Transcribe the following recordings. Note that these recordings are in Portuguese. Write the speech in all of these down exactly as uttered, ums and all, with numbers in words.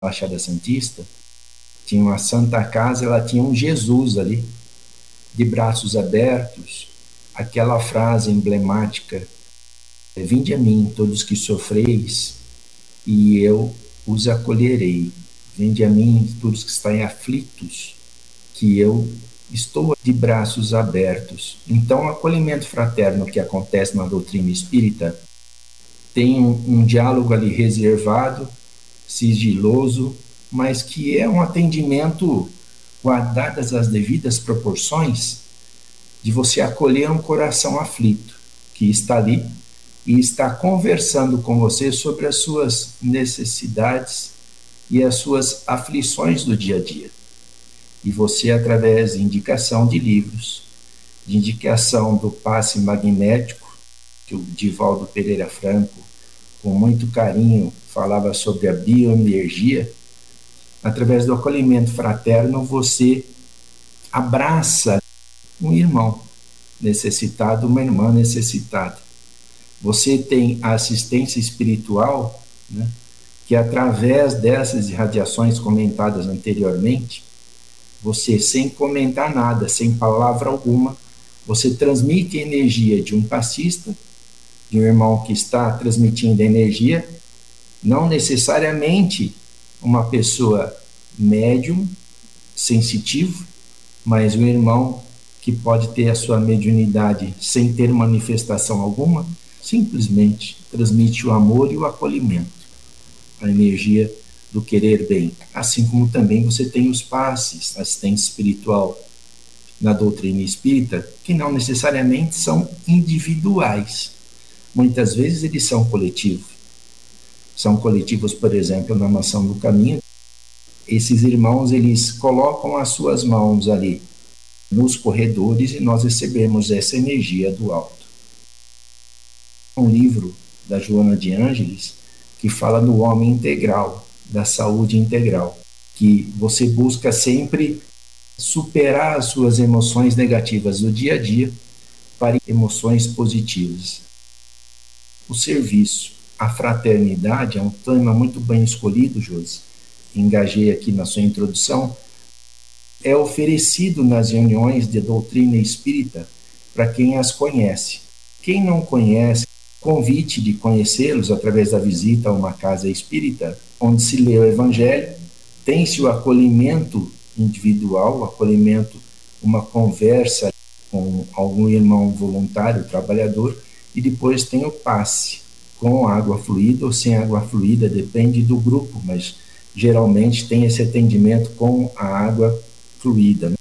Baixada Santista, tinha uma Santa Casa, ela tinha um Jesus ali, de braços abertos, aquela frase emblemática: vinde a mim, todos que sofreis, e eu os acolherei. Vinde a mim, todos que estáis aflitos, que eu estou de braços abertos. Então, o acolhimento fraterno que acontece na doutrina espírita tem um, um diálogo ali reservado, sigiloso, mas que é um atendimento, guardadas as devidas proporções, de você acolher um coração aflito, que está ali e está conversando com você sobre as suas necessidades e as suas aflições do dia a dia. E você, através de indicação de livros, de indicação do passe magnético, que o Divaldo Pereira Franco, com muito carinho, falava sobre a bioenergia, através do acolhimento fraterno, você abraça um irmão necessitado, uma irmã necessitada. Você tem a assistência espiritual, né, que através dessas irradiações comentadas anteriormente, você, sem comentar nada, sem palavra alguma, você transmite a energia de um passista, de um irmão que está transmitindo energia, não necessariamente uma pessoa médium, sensitivo, mas um irmão que pode ter a sua mediunidade sem ter manifestação alguma, simplesmente transmite o amor e o acolhimento, a energia do querer bem. Assim como também você tem os passes, assistência espiritual na doutrina espírita, que não necessariamente são individuais. Muitas vezes eles são coletivos. São coletivos, por exemplo, na Mansão do Caminho. Esses irmãos, eles colocam as suas mãos ali nos corredores e nós recebemos essa energia do alto. Um livro da Joana de Ângeles que fala do homem integral, da saúde integral, que você busca sempre superar as suas emoções negativas do dia a dia para emoções positivas. O serviço, a fraternidade é um tema muito bem escolhido, Josi. Engajei aqui na sua introdução. É oferecido nas reuniões de doutrina espírita para quem as conhece. Quem não conhece, convite de conhecê-los através da visita a uma casa espírita, onde se lê o Evangelho, tem-se o acolhimento individual, o acolhimento, uma conversa com algum irmão voluntário, trabalhador, e depois tem o passe, com água fluida ou sem água fluida, depende do grupo, mas geralmente tem esse atendimento com a água fluida.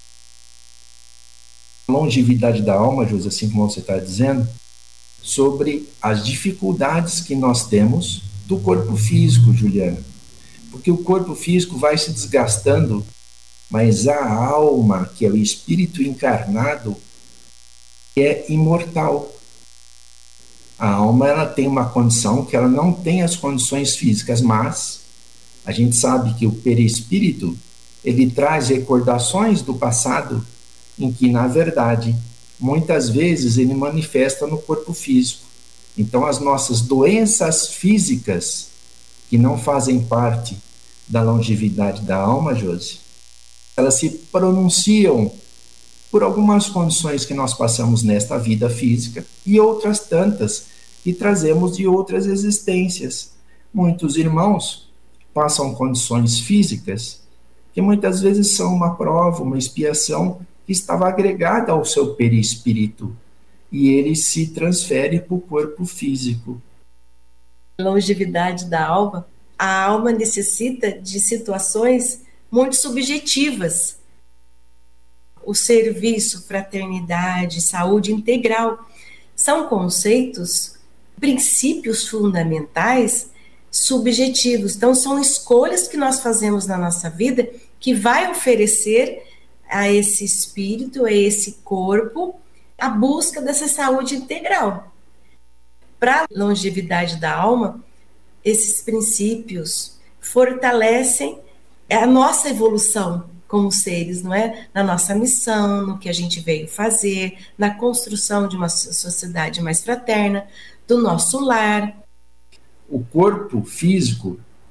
A longevidade da alma, José, assim como você está dizendo, sobre as dificuldades que nós temos do corpo físico, Juliana. Porque o corpo físico vai se desgastando, mas a alma, que é o espírito encarnado, é imortal. A alma, ela tem uma condição que ela não tem as condições físicas, mas a gente sabe que o perispírito, ele traz recordações do passado em que, na verdade, muitas vezes ele manifesta no corpo físico. Então, as nossas doenças físicas, que não fazem parte da longevidade da alma, Josi, elas se pronunciam por algumas condições que nós passamos nesta vida física e outras tantas que trazemos de outras existências. Muitos irmãos passam condições físicas que muitas vezes são uma prova, uma expiação que estava agregada ao seu perispírito e ele se transfere para o corpo físico. Longevidade da alma, a alma necessita de situações muito subjetivas. O serviço, fraternidade, saúde integral são conceitos, princípios fundamentais subjetivos. Então, são escolhas que nós fazemos na nossa vida que vai oferecer a esse espírito, a esse corpo, a busca dessa saúde integral. Para a longevidade da alma, esses princípios fortalecem a nossa evolução como seres, não é? Na nossa missão, no que a gente veio fazer, na construção de uma sociedade mais fraterna, do nosso lar. O corpo físico,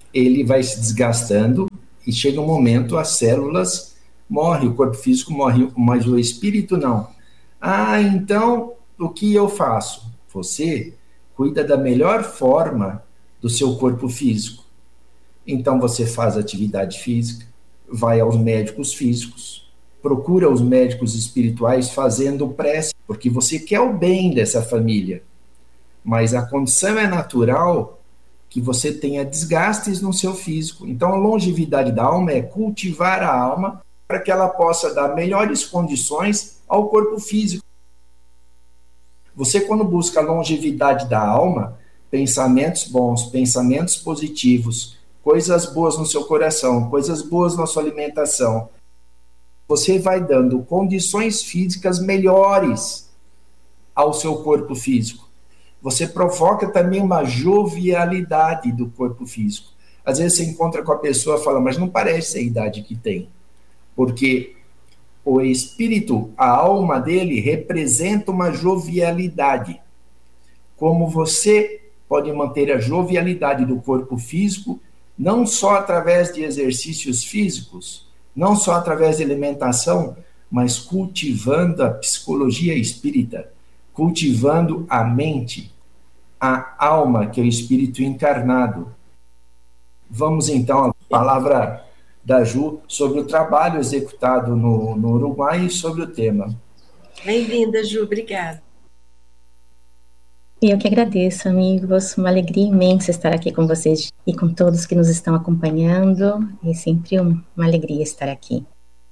ele vai se desgastando e chega um momento as células morrem, o corpo físico morre, mas o espírito não. Ah, então o que eu faço? Você cuida da melhor forma do seu corpo físico. Então você faz atividade física, vai aos médicos físicos, procura os médicos espirituais fazendo prece, porque você quer o bem dessa família. Mas a condição é natural que você tenha desgastes no seu físico. Então a longevidade da alma é cultivar a alma para que ela possa dar melhores condições ao corpo físico. Você, quando busca a longevidade da alma, pensamentos bons, pensamentos positivos, coisas boas no seu coração, coisas boas na sua alimentação, você vai dando condições físicas melhores ao seu corpo físico. Você provoca também uma jovialidade do corpo físico. Às vezes você encontra com a pessoa e fala, mas não parece a idade que tem. Porque o espírito, a alma dele, representa uma jovialidade. Como você pode manter a jovialidade do corpo físico, não só através de exercícios físicos, não só através de alimentação, mas cultivando a psicologia espírita, cultivando a mente, a alma, que é o espírito encarnado. Vamos então à palavra da Ju sobre o trabalho executado no, no Uruguai e sobre o tema. Bem-vinda, Ju, obrigada. Eu que agradeço, amigos, uma alegria imensa estar aqui com vocês e com todos que nos estão acompanhando, é sempre um, uma alegria estar aqui.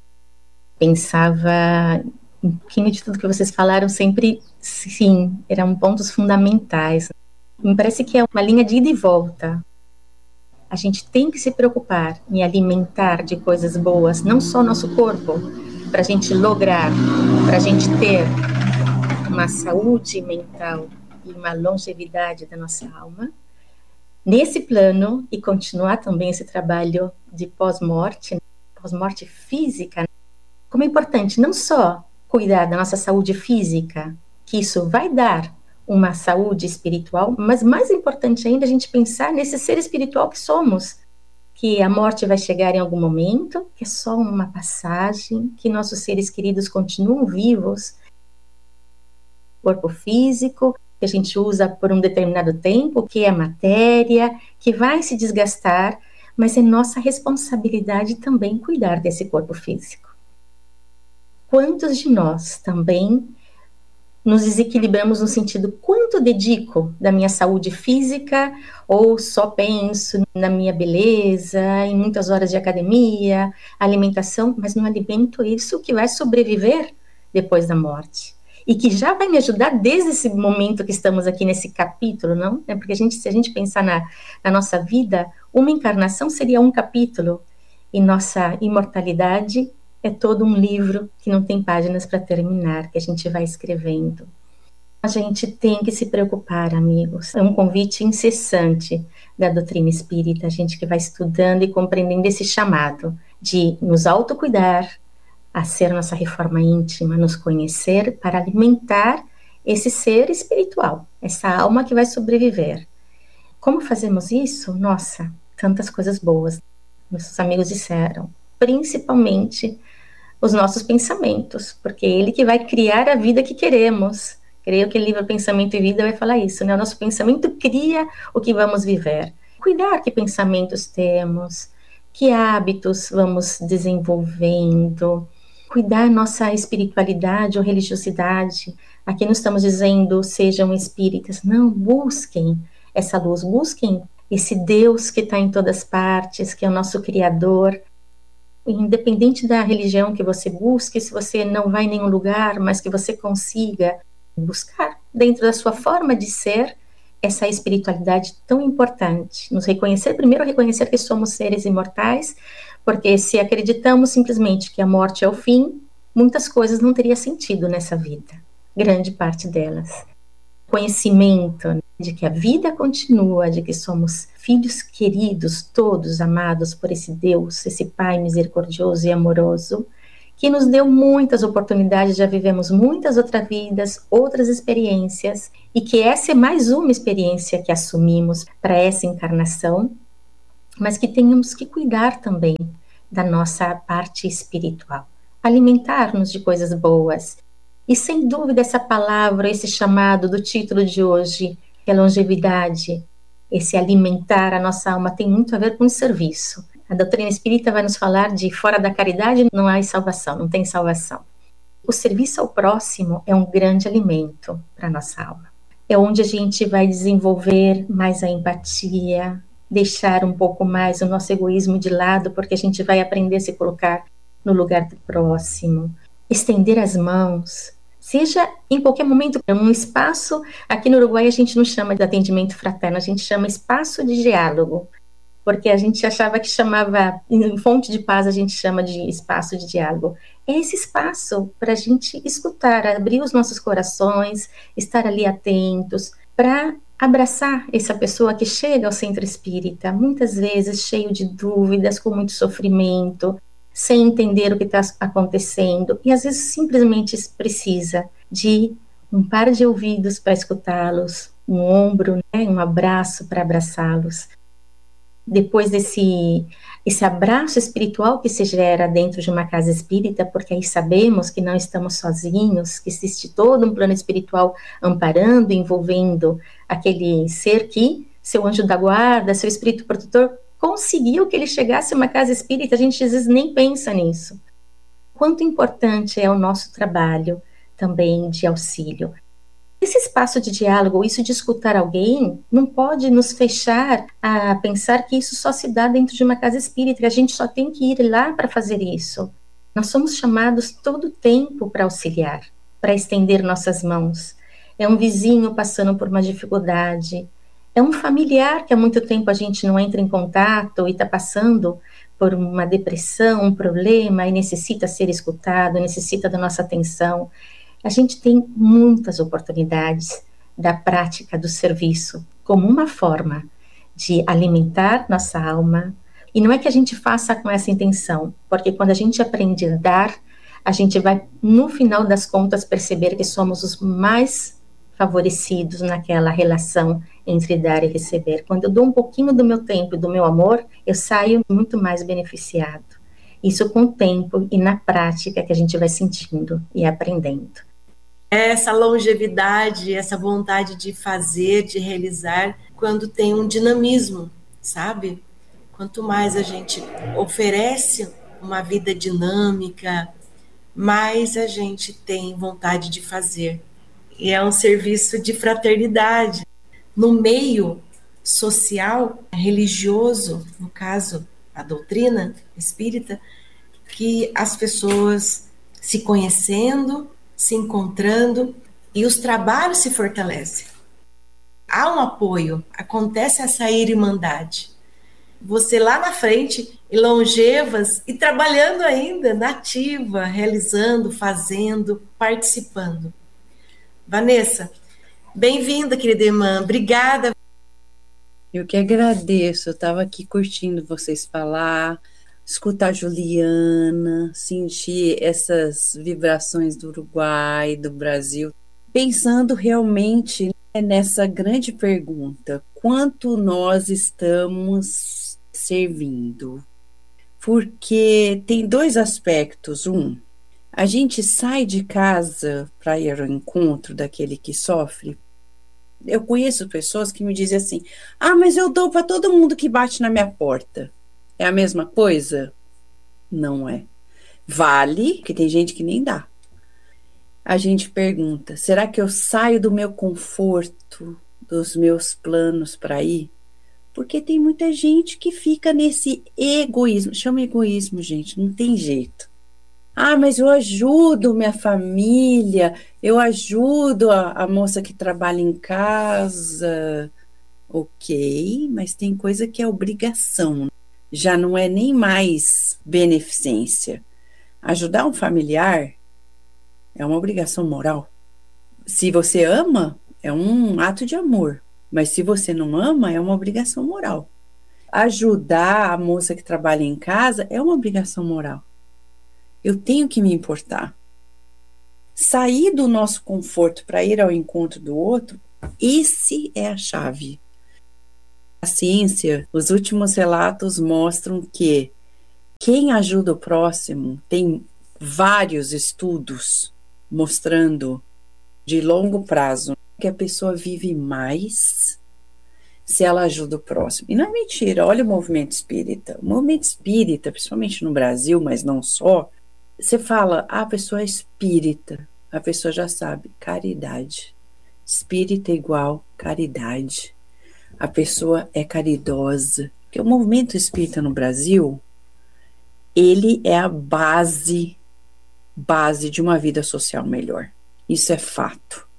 Pensava um pouquinho de tudo que vocês falaram, sempre, sim, eram pontos fundamentais. Me parece que é uma linha de ida e volta. A gente tem que se preocupar em alimentar de coisas boas, não só nosso corpo, para a gente lograr, para a gente ter uma saúde mental e uma longevidade da nossa alma, nesse plano, e continuar também esse trabalho de pós-morte, pós-morte física, como é importante não só cuidar da nossa saúde física, que isso vai dar uma saúde espiritual, mas mais importante ainda a gente pensar nesse ser espiritual que somos, que a morte vai chegar em algum momento, que é só uma passagem, que nossos seres queridos continuam vivos, corpo físico, que a gente usa por um determinado tempo, que é a matéria, que vai se desgastar, mas é nossa responsabilidade também cuidar desse corpo físico. Quantos de nós também nos desequilibramos no sentido, quanto dedico da minha saúde física, ou só penso na minha beleza, em muitas horas de academia, alimentação, mas não alimento isso que vai sobreviver depois da morte. E que já vai me ajudar desde esse momento que estamos aqui nesse capítulo, não? É porque a gente, se a gente pensar na, na nossa vida, uma encarnação seria um capítulo, e nossa imortalidade é todo um livro que não tem páginas para terminar, que a gente vai escrevendo. A gente tem que se preocupar, amigos. É um convite incessante da doutrina espírita, a gente que vai estudando e compreendendo esse chamado de nos autocuidar, a ser nossa reforma íntima, nos conhecer para alimentar esse ser espiritual, essa alma que vai sobreviver. Como fazemos isso? Nossa, tantas coisas boas. Nossos amigos disseram, principalmente os nossos pensamentos, porque é ele que vai criar a vida que queremos. Creio que o livro Pensamento e Vida vai falar isso, né? O nosso pensamento cria o que vamos viver. Cuidar que pensamentos temos, que hábitos vamos desenvolvendo, cuidar nossa espiritualidade ou religiosidade. Aqui não estamos dizendo sejam espíritas, não, busquem essa luz, busquem esse Deus que está em todas partes, que é o nosso Criador. Independente da religião que você busque, se você não vai em nenhum lugar, mas que você consiga buscar dentro da sua forma de ser essa espiritualidade tão importante. Nos reconhecer, primeiro reconhecer que somos seres imortais, porque se acreditamos simplesmente que a morte é o fim, muitas coisas não teriam sentido nessa vida, grande parte delas. Conhecimento de que a vida continua, de que somos filhos queridos, todos amados por esse Deus, esse Pai misericordioso e amoroso, que nos deu muitas oportunidades, já vivemos muitas outras vidas, outras experiências, e que essa é mais uma experiência que assumimos para essa encarnação, mas que tenhamos que cuidar também da nossa parte espiritual, alimentar-nos de coisas boas. E sem dúvida essa palavra, esse chamado do título de hoje, que é longevidade, esse alimentar a nossa alma, tem muito a ver com o serviço. A doutrina espírita vai nos falar de fora da caridade não há salvação, não tem salvação. O serviço ao próximo é um grande alimento para a nossa alma. É onde a gente vai desenvolver mais a empatia, deixar um pouco mais o nosso egoísmo de lado, porque a gente vai aprender a se colocar no lugar do próximo, estender as mãos, seja em qualquer momento, um espaço, aqui no Uruguai a gente não chama de atendimento fraterno, a gente chama espaço de diálogo, porque a gente achava que chamava, em Fonte de Paz a gente chama de espaço de diálogo. É esse espaço para a gente escutar, abrir os nossos corações, estar ali atentos, para abraçar essa pessoa que chega ao centro espírita, muitas vezes cheio de dúvidas, com muito sofrimento, sem entender o que está acontecendo, e às vezes simplesmente precisa de um par de ouvidos para escutá-los, um ombro, né, um abraço para abraçá-los. Depois desse esse abraço espiritual que se gera dentro de uma casa espírita, porque aí sabemos que não estamos sozinhos, que existe todo um plano espiritual amparando, envolvendo aquele ser que, seu anjo da guarda, seu espírito protetor, conseguiu que ele chegasse a uma casa espírita. A gente às vezes nem pensa nisso. Quanto importante é o nosso trabalho também de auxílio. Esse espaço de diálogo, isso de escutar alguém, não pode nos fechar a pensar que isso só se dá dentro de uma casa espírita, que a gente só tem que ir lá para fazer isso. Nós somos chamados todo o tempo para auxiliar, para estender nossas mãos. É um vizinho passando por uma dificuldade, é um familiar que há muito tempo a gente não entra em contato e está passando por uma depressão, um problema e necessita ser escutado, necessita da nossa atenção. A gente tem muitas oportunidades da prática do serviço como uma forma de alimentar nossa alma. E não é que a gente faça com essa intenção, porque quando a gente aprende a dar, a gente vai, no final das contas, perceber que somos os mais favorecidos naquela relação entre dar e receber. Quando eu dou um pouquinho do meu tempo e do meu amor, eu saio muito mais beneficiado. Isso com o tempo e na prática que a gente vai sentindo e aprendendo. Essa longevidade, essa vontade de fazer, de realizar, quando tem um dinamismo, sabe? Quanto mais a gente oferece uma vida dinâmica, mais a gente tem vontade de fazer. E é um serviço de fraternidade. No meio social, religioso, no caso, a doutrina espírita, que as pessoas se conhecendo, se encontrando e os trabalhos se fortalecem. Há um apoio, acontece essa irmandade. Você lá na frente, e longevas, e trabalhando ainda, nativa, realizando, fazendo, participando. Vanessa, bem-vinda, querida irmã, obrigada. Eu que agradeço, eu estava aqui curtindo vocês falar, escutar a Juliana, sentir essas vibrações do Uruguai, do Brasil, pensando realmente nessa grande pergunta, quanto nós estamos servindo? Porque tem dois aspectos. Um, a gente sai de casa para ir ao encontro daquele que sofre. Eu conheço pessoas que me dizem assim, ah, mas eu dou para todo mundo que bate na minha porta. É a mesma coisa? Não é. Vale, que tem gente que nem dá. A gente pergunta, será que eu saio do meu conforto, dos meus planos para ir? Porque tem muita gente que fica nesse egoísmo. Chama egoísmo, gente, não tem jeito. Ah, mas eu ajudo minha família, eu ajudo a, a moça que trabalha em casa. Ok, mas tem coisa que é obrigação. Já não é nem mais beneficência. Ajudar um familiar é uma obrigação moral. Se você ama, é um ato de amor. Mas se você não ama, é uma obrigação moral. Ajudar a moça que trabalha em casa é uma obrigação moral. Eu tenho que me importar. Sair do nosso conforto para ir ao encontro do outro, esse é a chave. A ciência, os últimos relatos mostram que quem ajuda o próximo, tem vários estudos mostrando de longo prazo que a pessoa vive mais se ela ajuda o próximo. E não é mentira, olha o movimento espírita. O movimento espírita, principalmente no Brasil, mas não só, você fala, ah, a pessoa é espírita, a pessoa já sabe, caridade. Espírita é igual caridade. A pessoa é caridosa. Porque o movimento espírita no Brasil, ele é a base, base de uma vida social melhor. Isso é fato.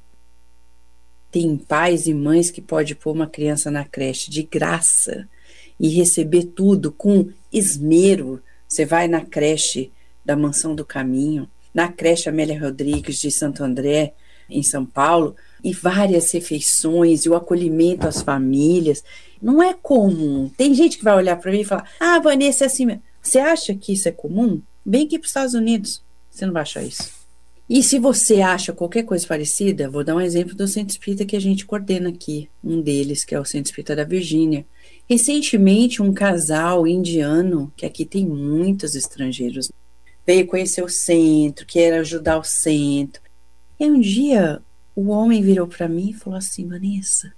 Tem pais e mães que podem pôr uma criança na creche de graça e receber tudo com esmero. Você vai na creche da Mansão do Caminho, na creche Amélia Rodrigues de Santo André, em São Paulo, e várias refeições e o acolhimento às famílias. Não é comum. Tem gente que vai olhar para mim e falar, ah, Vanessa, é assim mesmo. Você acha que isso é comum? Vem aqui para os Estados Unidos. Você não vai achar isso. E se você acha qualquer coisa parecida, vou dar um exemplo do Centro Espírita que a gente coordena aqui. Um deles, que é o Centro Espírita da Virgínia. Recentemente, um casal indiano, que aqui tem muitos estrangeiros, veio conhecer o centro, quer ajudar o centro. E um dia, o homem virou para mim e falou assim, Vanessa,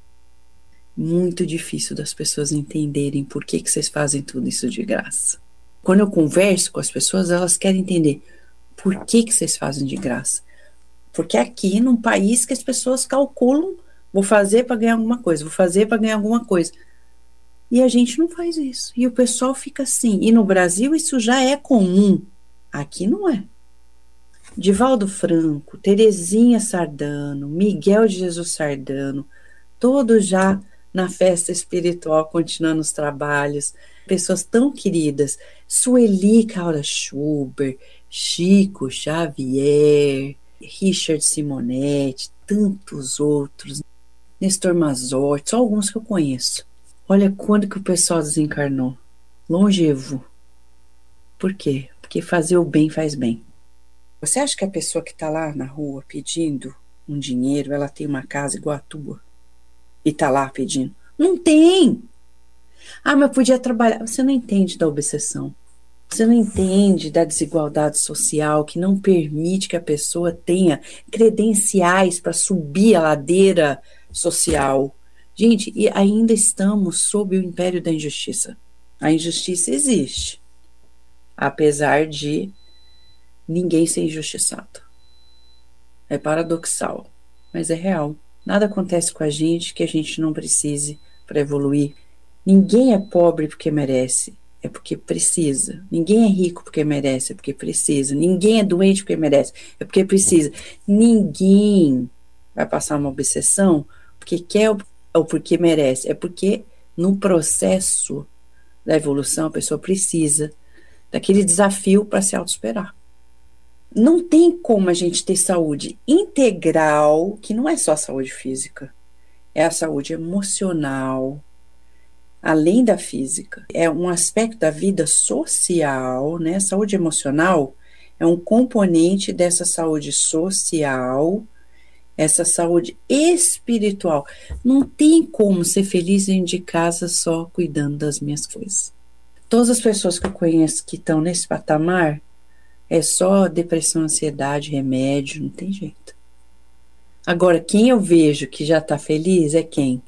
muito difícil das pessoas entenderem por que, que vocês fazem tudo isso de graça. Quando eu converso com as pessoas, elas querem entender por que, que vocês fazem de graça. Porque aqui, num país que as pessoas calculam, vou fazer para ganhar alguma coisa, vou fazer para ganhar alguma coisa. E a gente não faz isso. E o pessoal fica assim. E no Brasil isso já é comum. Aqui não é. Divaldo Franco, Terezinha Sardano, Miguel de Jesus Sardano, todos já na festa espiritual, continuando os trabalhos, pessoas tão queridas, Sueli Caura Schubert, Chico Xavier, Richard Simonetti, tantos outros, Nestor Mazotti, só alguns que eu conheço. Olha quando que o pessoal desencarnou, longevo. Por quê? Porque fazer o bem faz bem. Você acha que a pessoa que está lá na rua pedindo um dinheiro, ela tem uma casa igual a tua? E está lá pedindo? Não tem! Ah, mas podia trabalhar. Você não entende da obsessão. Você não entende da desigualdade social que não permite que a pessoa tenha credenciais para subir a ladeira social. Gente, e ainda estamos sob o império da injustiça. A injustiça existe, apesar de ninguém ser injustiçado. É paradoxal, mas é real. Nada acontece com a gente que a gente não precise para evoluir. Ninguém é pobre porque merece, é porque precisa. Ninguém é rico porque merece, é porque precisa. Ninguém é doente porque merece, é porque precisa. Ninguém vai passar uma obsessão porque quer ou porque merece, é porque no processo da evolução a pessoa precisa daquele desafio para se autossuperar. Não tem como a gente ter saúde integral, que não é só a saúde física, é a saúde emocional, além da física. É um aspecto da vida social, né? A saúde emocional é um componente dessa saúde social, essa saúde espiritual. Não tem como ser feliz dentro de casa só cuidando das minhas coisas. Todas as pessoas que eu conheço que estão nesse patamar, é só depressão, ansiedade, remédio, não tem jeito. Agora, quem eu vejo que já está feliz é quem?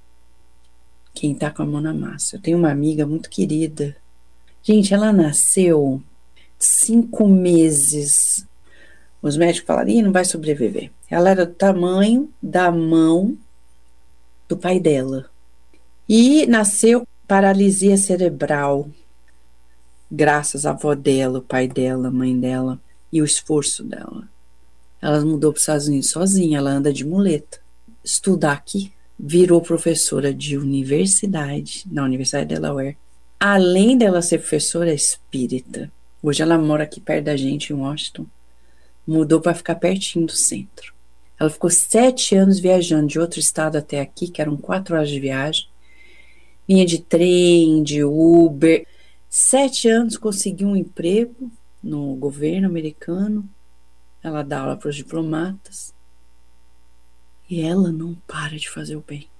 Quem está com a mão na massa. Eu tenho uma amiga muito querida. Gente, ela nasceu cinco meses. Os médicos falaram, ih, não vai sobreviver. Ela era do tamanho da mão do pai dela. E nasceu paralisia cerebral. Graças à avó dela, o pai dela, a mãe dela e o esforço dela. Ela mudou para os Estados Unidos sozinha, ela anda de muleta. Estuda aqui, virou professora de universidade, na Universidade de Delaware. Além dela ser professora espírita, hoje ela mora aqui perto da gente, em Washington. Mudou para ficar pertinho do centro. Ela ficou sete anos viajando de outro estado até aqui, que eram quatro horas de viagem. Vinha de trem, de Uber. Sete anos conseguiu um emprego no governo americano. Ela dá aula para os diplomatas. E ela não para de fazer o bem.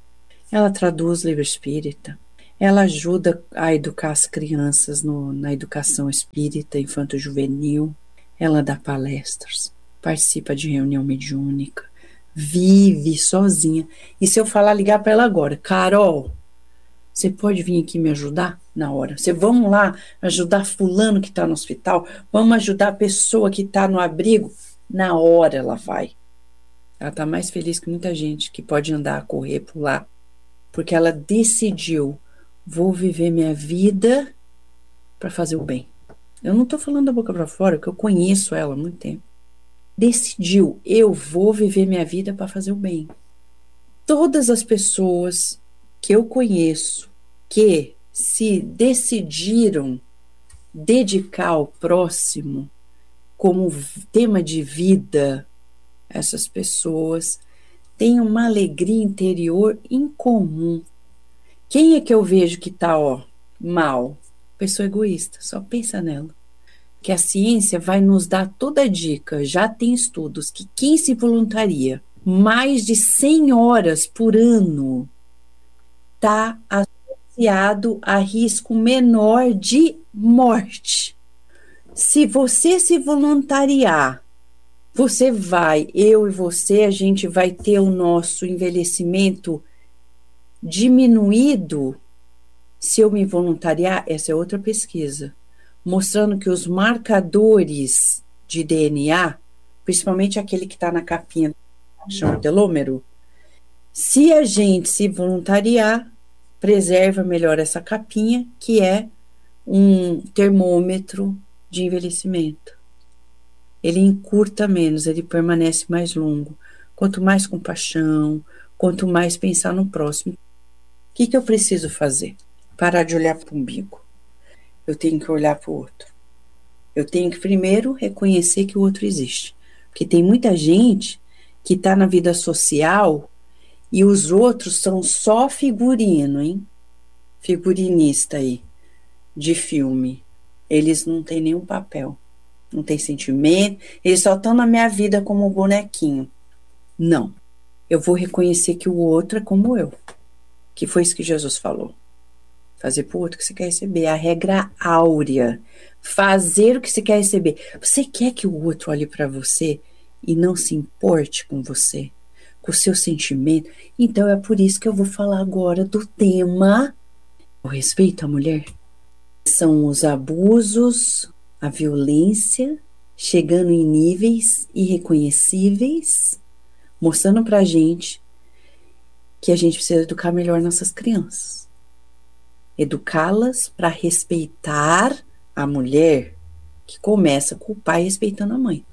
ela traduz livro espírita, ela ajuda a educar as crianças no, na educação espírita, infanto-juvenil, ela dá palestras, participa de reunião mediúnica, vive sozinha. E se eu falar, ligar para ela agora, Carol, você pode vir aqui me ajudar? Na hora. Você, vamos lá ajudar fulano que está no hospital, vamos ajudar a pessoa que está no abrigo? Na hora ela vai. Ela está mais feliz que muita gente que pode andar, correr, pular, porque ela decidiu, vou viver minha vida para fazer o bem. Eu não estou falando da boca para fora, porque eu conheço ela há muito tempo. Decidiu, eu vou viver minha vida para fazer o bem. Todas as pessoas que eu conheço que se decidiram dedicar ao próximo como tema de vida, essas pessoas têm uma alegria interior incomum. Quem é que eu vejo que está, ó, mal? Pessoa egoísta, só pensa nela. Que a ciência vai nos dar toda a dica, já tem estudos, que quem se voluntaria mais de cem horas por ano está associado a risco menor de morte. Se você se voluntariar, você vai, eu e você, a gente vai ter o nosso envelhecimento diminuído. Se eu me voluntariar, essa é outra pesquisa, mostrando que os marcadores de D N A, principalmente aquele que está na capinha, chama telômero, se a gente se voluntariar, preserva melhor essa capinha, que é um termômetro de envelhecimento. Ele encurta menos, ele permanece mais longo. Quanto mais compaixão, quanto mais pensar no próximo. O que, que eu preciso fazer? Parar de olhar para o umbigo. Eu tenho que olhar para o outro. Eu tenho que primeiro reconhecer que o outro existe. Porque tem muita gente que está na vida social e os outros são só figurino, hein? Figurinista aí, de filme. Eles não têm nenhum papel, não têm sentimento, eles só estão na minha vida como um bonequinho. Não, eu vou reconhecer que o outro é como eu, que foi isso que Jesus falou. Fazer para o outro o que você quer receber, a regra áurea, fazer o que você quer receber. Você quer que o outro olhe para você e não se importe com você, com o seu sentimento? Então é por isso que eu vou falar agora do tema o respeito à mulher. São os abusos, a violência, chegando em níveis irreconhecíveis, mostrando pra gente que a gente precisa educar melhor nossas crianças. Educá-las para respeitar a mulher, que começa com o pai respeitando a mãe.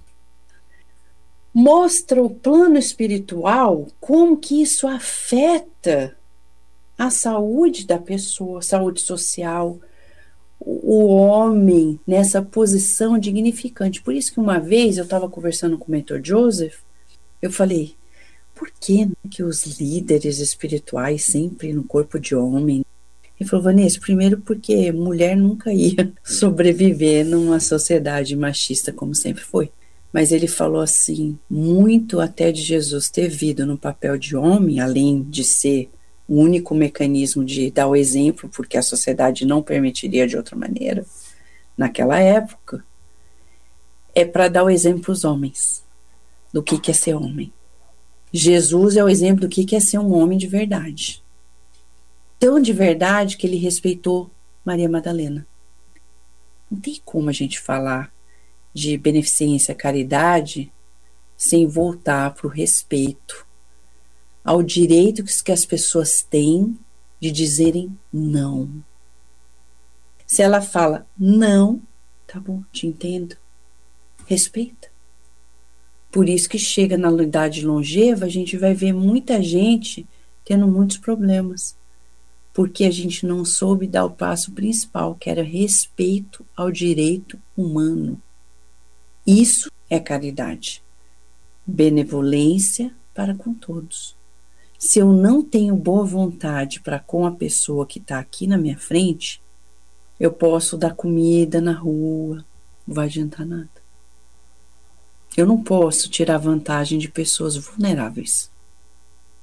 Mostra o plano espiritual como que isso afeta a saúde da pessoa, saúde social, o homem nessa posição dignificante. Por isso que uma vez eu estava conversando com o mentor Joseph, eu falei, por que que os líderes espirituais sempre no corpo de homem? Ele falou, Vanessa, primeiro porque mulher nunca ia sobreviver numa sociedade machista como sempre foi. Mas ele falou assim, muito até de Jesus ter vindo no papel de homem, além de ser o único mecanismo de dar o exemplo, porque a sociedade não permitiria de outra maneira, naquela época, é para dar o exemplo para os homens, do que que é ser homem. Jesus é o exemplo do que que é ser um homem de verdade. Tão de verdade que ele respeitou Maria Madalena. Não tem como a gente falar de beneficência, caridade, sem voltar para o respeito ao direito que as pessoas têm de dizerem não. Se ela fala não, tá bom, te entendo, respeita. Por isso que chega na idade longeva, a gente vai ver muita gente tendo muitos problemas, porque a gente não soube dar o passo principal, que era respeito ao direito humano. Isso é caridade, benevolência para com todos. Se eu não tenho boa vontade para com a pessoa que está aqui na minha frente, eu posso dar comida na rua, não vai adiantar nada. Eu não posso tirar vantagem de pessoas vulneráveis.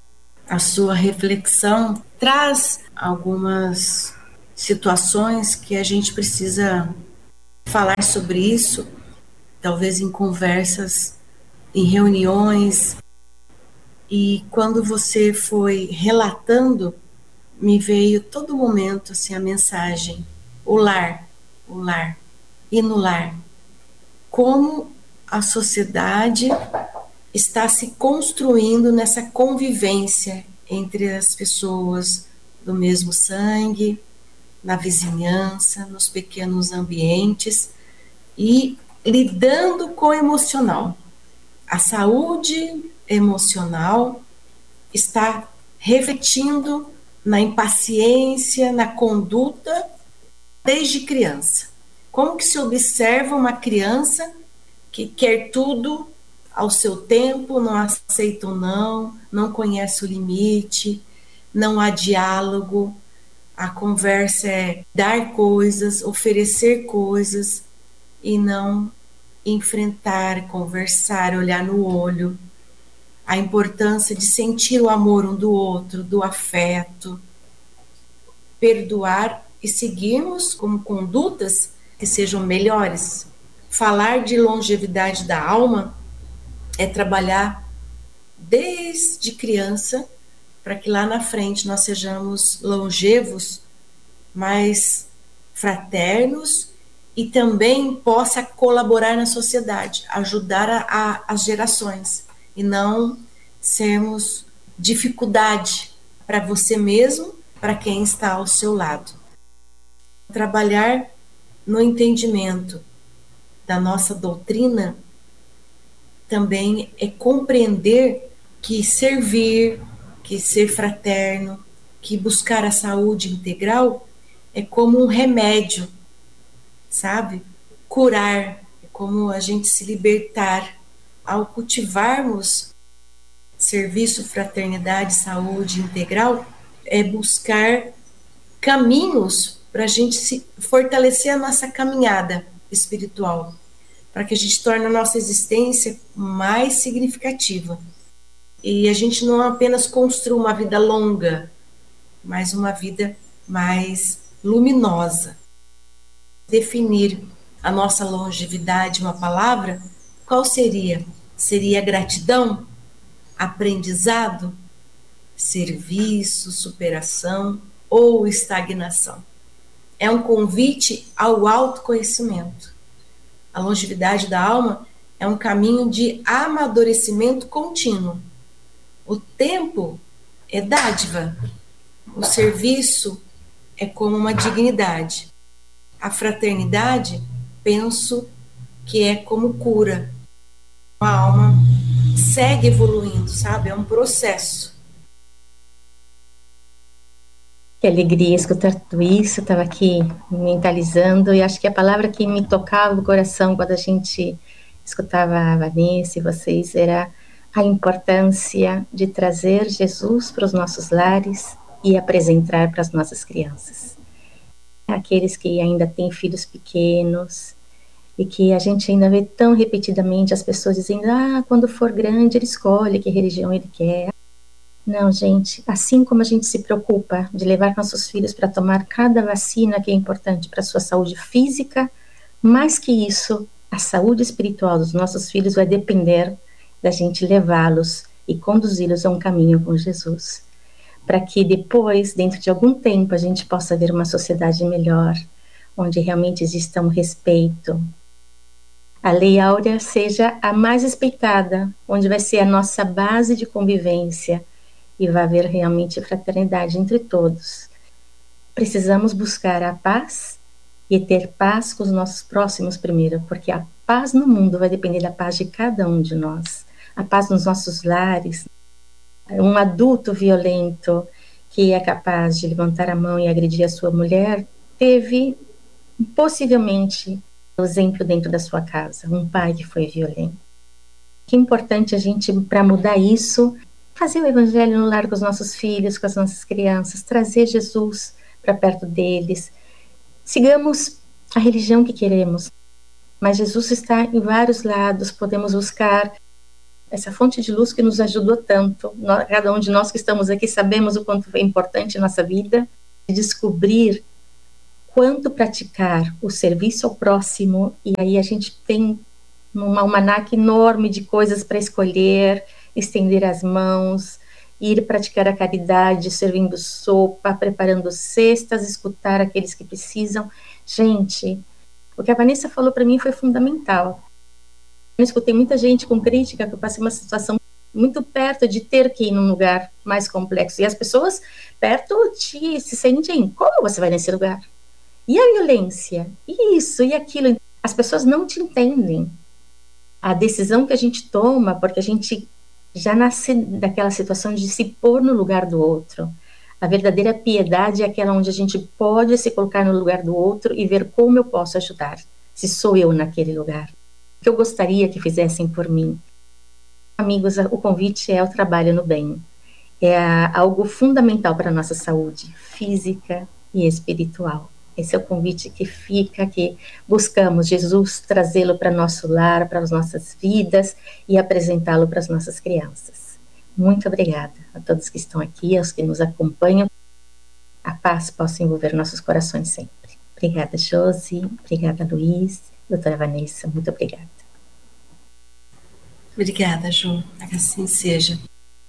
a sua reflexão traz algumas situações que a gente precisa falar sobre isso, talvez em conversas, em reuniões. E quando você foi relatando, me veio todo momento assim a mensagem: o lar, o lar, e no lar, como a sociedade está se construindo nessa convivência entre as pessoas do mesmo sangue, na vizinhança, nos pequenos ambientes e lidando com o emocional. A saúde emocional está refletindo na impaciência, na conduta desde criança. Como que se observa uma criança que quer tudo ao seu tempo, não aceita o não, não conhece o limite, não há diálogo, a conversa é dar coisas, oferecer coisas e não enfrentar, conversar, olhar no olho. A importância de sentir o amor um do outro, do afeto, perdoar e seguirmos como condutas que sejam melhores. Falar de longevidade da alma é trabalhar desde criança para que lá na frente nós sejamos longevos, mais fraternos e também possa colaborar na sociedade, ajudar a, a, as gerações e não sermos dificuldade para você mesmo, para quem está ao seu lado. Trabalhar no entendimento da nossa doutrina também é compreender que servir, que ser fraterno, que buscar a saúde integral é como um remédio, sabe? Curar, é como a gente se libertar. Ao cultivarmos serviço, fraternidade, saúde integral, é buscar caminhos para a gente se fortalecer a nossa caminhada espiritual, para que a gente torne a nossa existência mais significativa. E a gente não apenas construa uma vida longa, mas uma vida mais luminosa. Definir a nossa longevidade, uma palavra, qual seria? Seria gratidão, aprendizado, serviço, superação ou estagnação? É um convite ao autoconhecimento. A longevidade da alma é um caminho de amadurecimento contínuo. O tempo é dádiva. O serviço é como uma dignidade. A fraternidade, penso que é como cura. A alma segue evoluindo, sabe? É um processo. Que alegria escutar tudo isso. Estava aqui mentalizando e acho que a palavra que me tocava o coração quando a gente escutava a Vanessa e vocês era a importância de trazer Jesus para os nossos lares e apresentar para as nossas crianças. Aqueles que ainda têm filhos pequenos e que a gente ainda vê tão repetidamente as pessoas dizendo: ah, quando for grande ele escolhe que religião ele quer. Não, gente, assim como a gente se preocupa de levar nossos filhos para tomar cada vacina que é importante para a sua saúde física, mais que isso, a saúde espiritual dos nossos filhos vai depender da gente levá-los e conduzi-los a um caminho com Jesus, para que depois, dentro de algum tempo, a gente possa ver uma sociedade melhor, onde realmente exista um respeito. A Lei Áurea seja a mais respeitada, onde vai ser a nossa base de convivência, e vai haver realmente fraternidade entre todos. Precisamos buscar a paz e ter paz com os nossos próximos primeiro, porque a paz no mundo vai depender da paz de cada um de nós. A paz nos nossos lares. Um adulto violento que é capaz de levantar a mão e agredir a sua mulher teve possivelmente o exemplo dentro da sua casa, um pai que foi violento. Que importante a gente, para mudar isso, fazer o evangelho no lar com os nossos filhos, com as nossas crianças, trazer Jesus para perto deles. Sigamos a religião que queremos, mas Jesus está em vários lados. Podemos buscar essa fonte de luz que nos ajudou tanto. Nós, cada um de nós que estamos aqui sabemos o quanto é importante em nossa vida, de descobrir quanto praticar o serviço ao próximo, e aí a gente tem um almanaque enorme de coisas para escolher, estender as mãos, ir praticar a caridade, servindo sopa, preparando cestas, escutar aqueles que precisam. Gente, o que a Vanessa falou para mim foi fundamental. Eu escutei muita gente com crítica, que eu passei uma situação muito perto de ter que ir num lugar mais complexo, e as pessoas perto te se sentem, como você vai nesse lugar? E a violência? E isso, e aquilo? As pessoas não te entendem. A decisão que a gente toma, porque a gente já nasce daquela situação de se pôr no lugar do outro. A verdadeira piedade é aquela onde a gente pode se colocar no lugar do outro e ver como eu posso ajudar, se sou eu naquele lugar. O que eu gostaria que fizessem por mim. Amigos, o convite é o trabalho no bem. É algo fundamental para a nossa saúde física e espiritual. Esse é o convite que fica, que buscamos Jesus trazê-lo para nosso lar, para as nossas vidas e apresentá-lo para as nossas crianças. Muito obrigada a todos que estão aqui, aos que nos acompanham. A paz possa envolver nossos corações sempre. Obrigada, Josi. Obrigada, Luiz. Doutora Vanessa, muito obrigada. Obrigada, Ju. Que assim seja.